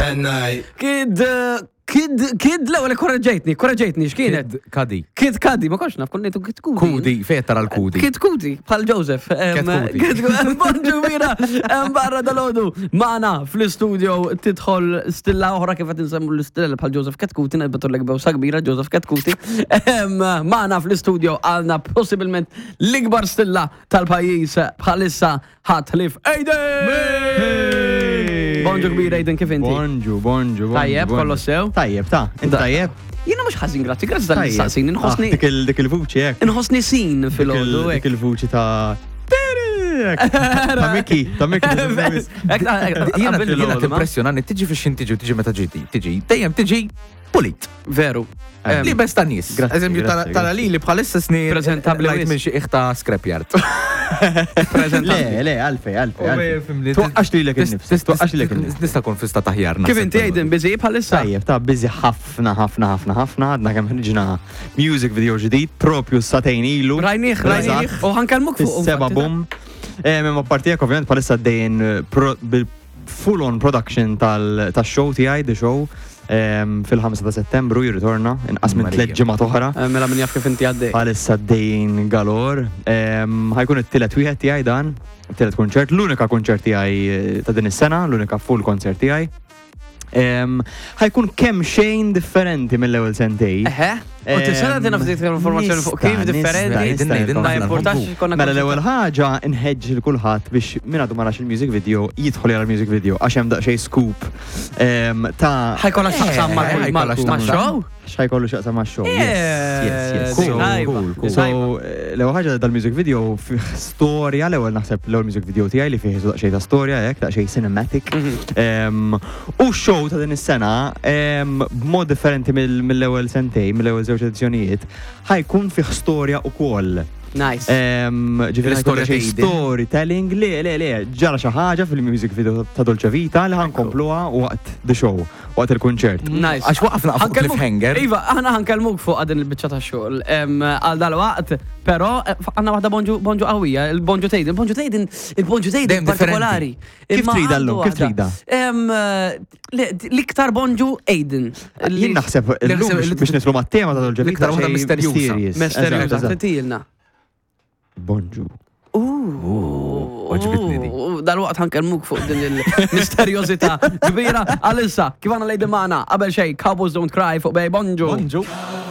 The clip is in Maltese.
Kid l-ewwel korreġejtni x'kienet? Kid Kadi, ma konx naf konnetu Kid Kudi. Kudi, fejta l-Kudi. Kid Kudi, bħal Joseph. Bonġu mira, barra dal-ħodu. Maħna fl-studio titħol stilla oħra kif qed insemmu l-istilla bħal Joseph Ketkuti, nabbetu l-ekbew sagbira Joseph Ketkuti. Maħna fl-studio għalna possibilment l-ikbar stilla tal-pajjiż bħalissa ħatlif Ejden! Bonġu kbir Ejden kif inti? Bonġu. Tajjeb, kollu sew? Tajjeb, inti tajjeb? Jiena mhux ħażin grazzi tal-saqsin, inħossni. Dik il-vuċi hekk. Inħossni sin fil-għodu. Dik il-vuċi ta' ta' Miki. Jiena t-impressjonani, tiġi fix-xin tiġi meta tiġi. Dejjem tiġi pulit. Veru. Li besta nies. Eżempju, tara li bħalissa sni Presentabli lajt minn xi iħta scrapyard. Le, għalfej. Twaqqax li l-ek Nista' kun fista taħjarna. Kif inti Ejden biżi bħalissa? Tajjeb, ta' biżi ħafna, għadna kemm ħriġna music video ġdid propju s-satejn ilu. Rajnieh. U ħankellmuk fuq. Seba bum. Memma partijak ovvjament bħalissa dejn full-on production tal-show tiegħi, the show. Fil-5 ta' Settembru jirritorna, inqas minn 3 ġimgħat oħra. Mela min jaf kif inti għaddej. Bħalissa dejn galor. Ħajkun it-tielet wieħed tiegħi dan, it-tielet konċert, l-unika konċert tiegħi ta' din is-sena, l-unika full konċert tiegħi. ħajkun kemm xejn differenti mill-ewwel sentej. U tisena tina ftit informazzjoni fuq kif differenti. Mela l-ewwel ħaġa inħeġġ il kulħadd biex min għadu ma rax il-music video jidħol jara l-music video għax hemm daqsxejn scoop ta' ħajkollha x'taqsam mal-show? X'ħajkollu x'aqsam max-show. Yes. Cool. So l-ewwel ħaġa dal-music video fih storja, l-ewwel naħseb l-ewwel music video tiegħi li fih daqsxejn ta' storja hekk, daqsxejn cinematic. U show ta' din is-sena b'mod differenti mill-ewwel sentej, mill-ewwel żewġ edizzjonijiet, ħajkun fih storja wkoll. Nice. Ġifieri storytelling, le, ġara xi ħaġa fil-music video ta' Dolce Vita li ħankompluha waqt the show, waqt il-kunċert. Nice. Għax waqafna fuq cliffhanger. Iva, aħna ħankellmuk fuq din il-biċċa tax-xogħol. Għal dal-waqt, però għandna waħda bonġu qawwija, il-bonġu tgħidin, il-bonġu partikolari. Kif trida llum, kif trida? L-iktar bonġu Ejden. Jien naħseb biex nitlu mat-tema ta' Dolce Vita waħda misterjuża. Titilna. Bonġu. Oġbitni di. Dal-waqt ħankellmuk fuq din il-misterjosità kbira. Għalissa, kif għandna lejdi magħna qabel xejn Cowboys Don't Cry fuq bej bonġu.